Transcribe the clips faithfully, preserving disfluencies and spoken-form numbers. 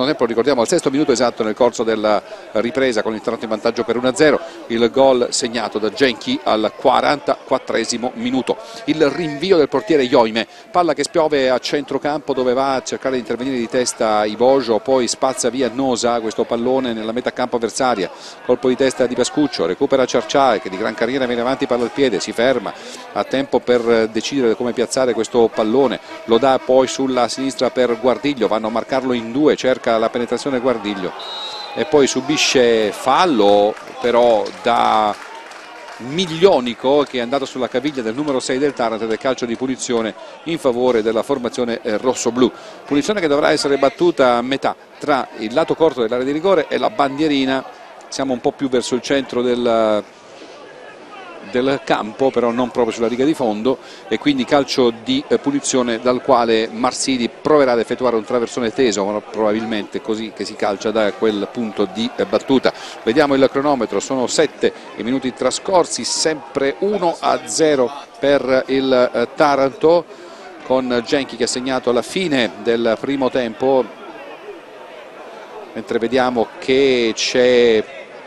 tempo, lo ricordiamo, al sesto minuto esatto nel corso della ripresa, con il Taranto in vantaggio per uno a zero, il gol segnato da Genchi al quarantaquattresimo minuto. Il rinvio del portiere Yoime, palla che spiove a centrocampo dove va a cercare di intervenire di testa Ibojo, poi spazza via Nosa questo pallone nella metà campo avversaria, colpo di testa di Pascuccio, recupera Ciarcià che di gran carriera viene avanti, palla al piede, si ferma a tempo per decidere come piazzare questo pallone, lo dà poi sulla sinistra per Guardiglio, vanno a marcarlo in due, cerca la penetrazione Guardiglio e poi subisce fallo però da Miglionico, che è andato sulla caviglia del numero sei del Taranto, del calcio di punizione in favore della formazione rossoblu. Punizione che dovrà essere battuta a metà tra il lato corto dell'area di rigore e la bandierina. Siamo un po' più verso il centro del, del campo, però non proprio sulla riga di fondo, e quindi calcio di punizione dal quale Marsili proverà ad effettuare un traversone teso, ma probabilmente così che si calcia da quel punto di battuta. Vediamo il cronometro, sono sette i minuti trascorsi, sempre uno a zero per il Taranto, con Genchi che ha segnato alla fine del primo tempo, mentre vediamo che c'è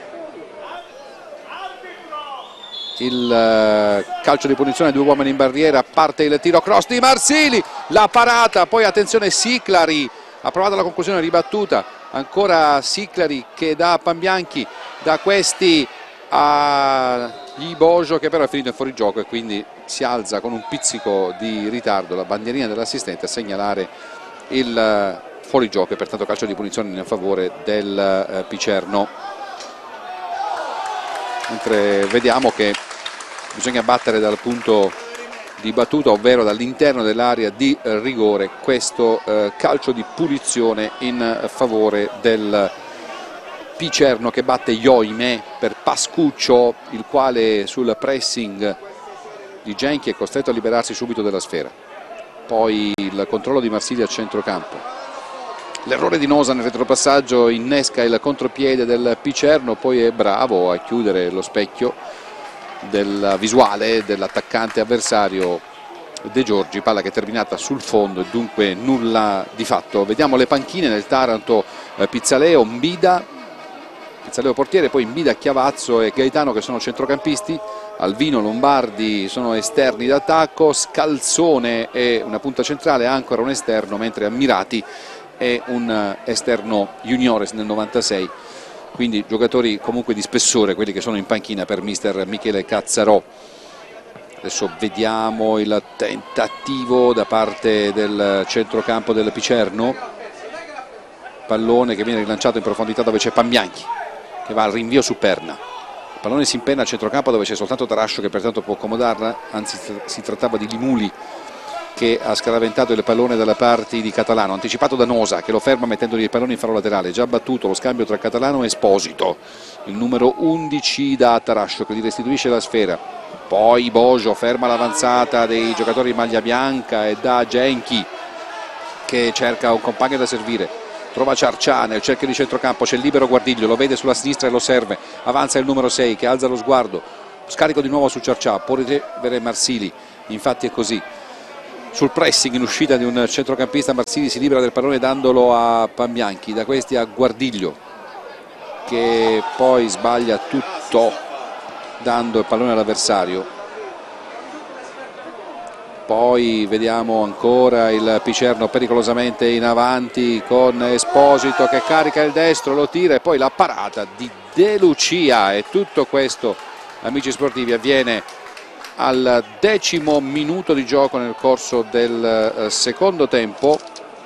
il calcio di punizione, due uomini in barriera, parte il tiro cross di Marsili, la parata, poi attenzione Siclari, ha provato la conclusione ribattuta, ancora Siclari che dà a Pambianchi, da questi a Ibojo che però è finito in fuorigioco e quindi si alza con un pizzico di ritardo la bandierina dell'assistente a segnalare il fuorigioco e pertanto calcio di punizione in favore del Picerno, mentre vediamo che bisogna battere dal punto di battuta, ovvero dall'interno dell'area di rigore, questo eh, calcio di punizione in favore del Picerno, che batte Yoime per Pascuccio, il quale sul pressing di Genchi è costretto a liberarsi subito della sfera. Poi il controllo di Marsili a centrocampo, l'errore di Nosa nel retropassaggio innesca il contropiede del Picerno, poi è bravo a chiudere lo specchio della visuale dell'attaccante avversario De Giorgi, palla che è terminata sul fondo e dunque nulla di fatto. Vediamo le panchine del Taranto, eh, Pizzaleo, Mbida, Pizzaleo portiere, poi Mbida, Chiavazzo e Gaetano che sono centrocampisti, Alvino, Lombardi sono esterni d'attacco, Scalzone è una punta centrale, ancora un esterno, mentre Ammirati è un esterno juniores nel novantasei, quindi giocatori comunque di spessore quelli che sono in panchina per mister Michele Cazzarò. Adesso vediamo il tentativo da parte del centrocampo del Picerno, pallone che viene rilanciato in profondità dove c'è Pambianchi che va al rinvio su Perna, il pallone si impenna a centrocampo dove c'è soltanto Tarascio che pertanto può accomodarla, anzi si trattava di Limuli che ha scaraventato il pallone dalla parte di Catalano, anticipato da Nosa che lo ferma mettendogli il pallone in fallo laterale, già battuto lo scambio tra Catalano e Esposito, il numero undici da Tarascio che gli restituisce la sfera, poi Bojo ferma l'avanzata dei giocatori in maglia bianca e da Genchi che cerca un compagno da servire, trova Ciarcià nel cerchio di centrocampo, c'è il libero Guardiglio, lo vede sulla sinistra e lo serve, avanza il numero sei che alza lo sguardo, scarico di nuovo su Ciarcià, può ricevere Marsili, infatti è così. Sul pressing in uscita di un centrocampista Marsili si libera del pallone dandolo a Pambianchi, da questi a Guardiglio che poi sbaglia tutto dando il pallone all'avversario. Poi vediamo ancora il Picerno pericolosamente in avanti con Esposito che carica il destro, lo tira e poi la parata di De Lucia, e tutto questo, amici sportivi, avviene al decimo minuto di gioco nel corso del eh, secondo tempo.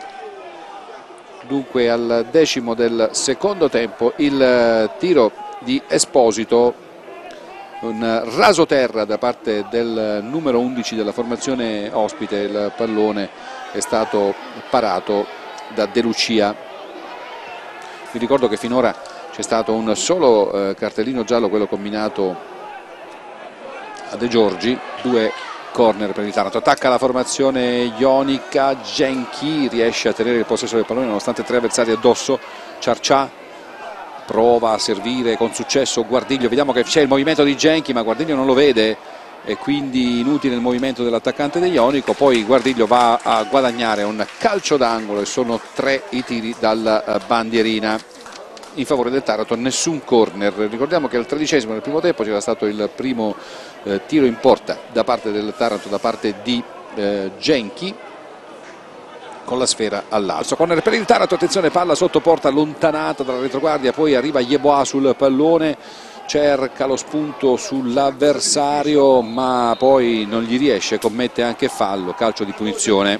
Dunque al decimo del secondo tempo il eh, tiro di Esposito, un rasoterra da parte del numero undici della formazione ospite, il pallone è stato parato da De Lucia. Vi ricordo che finora c'è stato un solo eh, cartellino giallo, quello combinato a De Giorgi, due corner per il Taranto. Attacca la formazione ionica, Genchi riesce a tenere il possesso del pallone nonostante tre avversari addosso, Ciarcià prova a servire con successo Guardiglio, vediamo che c'è il movimento di Genchi ma Guardiglio non lo vede e quindi inutile il movimento dell'attaccante del Ionico. Poi Guardiglio va a guadagnare un calcio d'angolo e sono tre i tiri dalla bandierina in favore del Taranto, nessun corner. Ricordiamo che al tredicesimo del primo tempo c'era stato il primo eh, tiro in porta da parte del Taranto, da parte di eh, Genchi, con la sfera all'alzo. Corner per il Taranto, attenzione, palla sotto porta allontanata dalla retroguardia, poi arriva Yeboah sul pallone, cerca lo spunto sull'avversario ma poi non gli riesce, commette anche fallo, calcio di punizione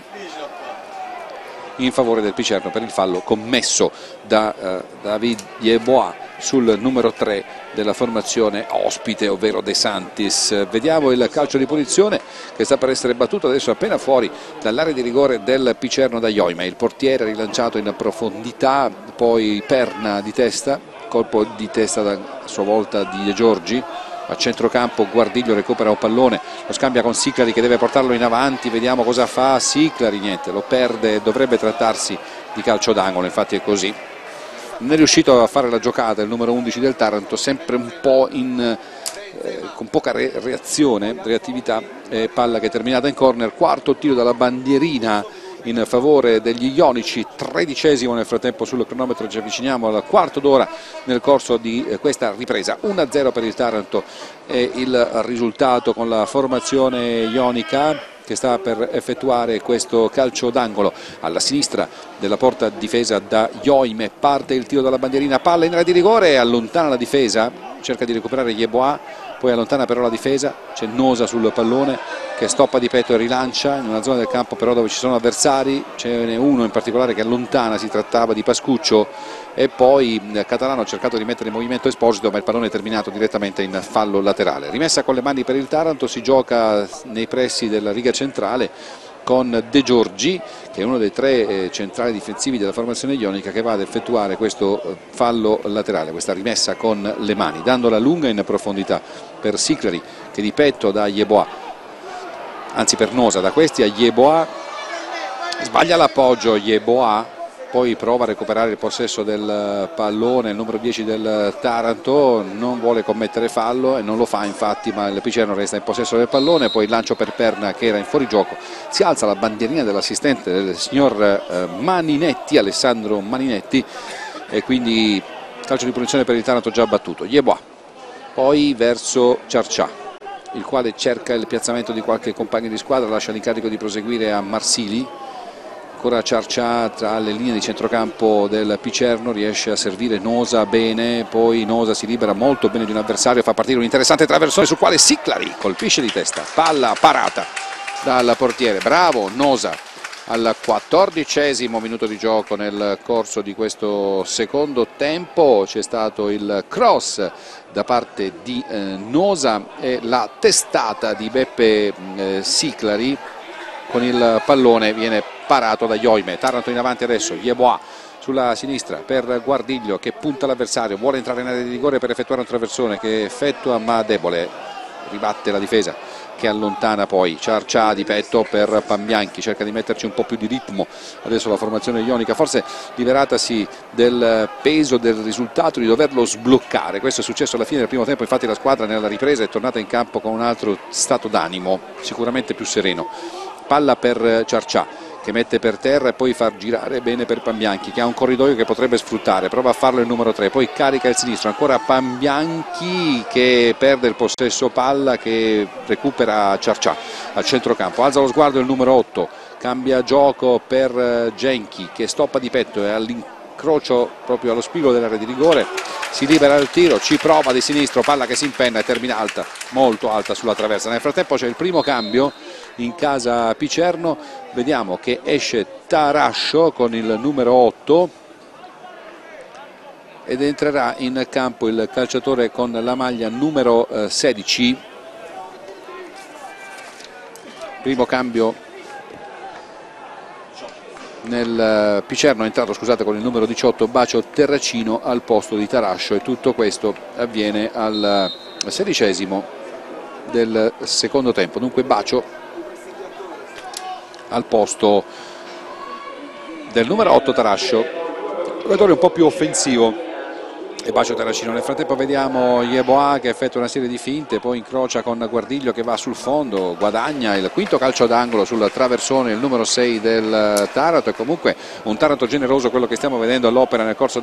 in favore del Picerno per il fallo commesso da eh, David Yeboah sul numero tre della formazione ospite, ovvero De Santis. Vediamo il calcio di punizione che sta per essere battuto adesso appena fuori dall'area di rigore del Picerno da Yoime. Il portiere rilanciato in profondità, poi perna di testa, colpo di testa da, a sua volta di De Giorgi. A centrocampo Guardiglio recupera un pallone, lo scambia con Siclari che deve portarlo in avanti, vediamo cosa fa Siclari, niente, lo perde, dovrebbe trattarsi di calcio d'angolo, infatti è così. Non è riuscito a fare la giocata il numero undici del Taranto, sempre un po' in, eh, con poca re reazione, reattività, eh, palla che è terminata in corner, quarto tiro dalla bandierina in favore degli ionici, tredicesimo nel frattempo sul cronometro, ci avviciniamo al quarto d'ora nel corso di questa ripresa. uno a zero per il Taranto è il risultato, con la formazione ionica che sta per effettuare questo calcio d'angolo alla sinistra della porta difesa da Yoime. Parte il tiro dalla bandierina, palla in area di rigore, allontana la difesa, cerca di recuperare Yeboah, poi allontana però la difesa, c'è Nosa sul pallone che stoppa di petto e rilancia in una zona del campo però dove ci sono avversari, ce n'è uno in particolare che allontana, si trattava di Pascuccio, e poi Catalano ha cercato di mettere in movimento Esposito ma il pallone è terminato direttamente in fallo laterale. Rimessa con le mani per il Taranto, si gioca nei pressi della riga centrale con De Giorgi che è uno dei tre eh, centrali difensivi della formazione ionica, che va ad effettuare questo eh, fallo laterale, questa rimessa con le mani, dandola lunga in profondità per Siclari che di petto da Yeboah, anzi per Nosa, da questi a Yeboah, sbaglia l'appoggio Yeboah, poi prova a recuperare il possesso del pallone il numero dieci del Taranto, non vuole commettere fallo e non lo fa infatti, ma il Picerno resta in possesso del pallone, poi il lancio per Perna che era in fuorigioco, si alza la bandierina dell'assistente del signor Maninetti, Alessandro Maninetti, e quindi calcio di punizione per il Taranto già battuto. Yeboah poi verso Ciarcià, il quale cerca il piazzamento di qualche compagno di squadra, lascia l'incarico di proseguire a Marsili. Ancora Ciarcià tra le linee di centrocampo del Picerno, riesce a servire Nosa bene, poi Nosa si libera molto bene di un avversario, fa partire un interessante traversone sul quale Siclari colpisce di testa, palla parata dal portiere, bravo Nosa. Al quattordicesimo minuto di gioco nel corso di questo secondo tempo c'è stato il cross da parte di eh, Nosa e la testata di Beppe eh, Siclari con il pallone viene parato da Yoime. Taranto in avanti adesso, Yeboah sulla sinistra per Guardiglio che punta l'avversario, vuole entrare in area di rigore per effettuare un traversone che effettua ma debole, ribatte la difesa che allontana poi Ciarcià di petto per Pambianchi, cerca di metterci un po' più di ritmo adesso la formazione ionica, forse liberatasi del peso del risultato di doverlo sbloccare. Questo è successo alla fine del primo tempo, infatti la squadra nella ripresa è tornata in campo con un altro stato d'animo, sicuramente più sereno. Palla per Ciarcià che mette per terra e poi fa girare bene per Pambianchi che ha un corridoio che potrebbe sfruttare, prova a farlo il numero tre, poi carica il sinistro, ancora Pambianchi che perde il possesso palla, che recupera Ciarcià al centrocampo, alza lo sguardo il numero otto, cambia gioco per Genchi che stoppa di petto e all'incrocio proprio allo spigolo dell'area di rigore si libera il tiro, ci prova di sinistro, palla che si impenna e termina alta, molto alta sulla traversa. Nel frattempo c'è il primo cambio in casa Picerno, vediamo che esce Tarascio con il numero otto ed entrerà in campo il calciatore con la maglia numero sedici. Primo cambio nel Picerno, è entrato scusate con il numero diciotto Bacio Terracino al posto di Tarascio, e tutto questo avviene al sedicesimo del secondo tempo. Dunque Bacio al posto del numero otto Tarascio, giocatore un po' più offensivo e bacio Terracino. Nel frattempo vediamo Yeboah che effettua una serie di finte, poi incrocia con Guardiglio che va sul fondo, guadagna il quinto calcio d'angolo sul traversone, il numero sei del Taranto. E comunque un Taranto generoso quello che stiamo vedendo all'opera nel corso di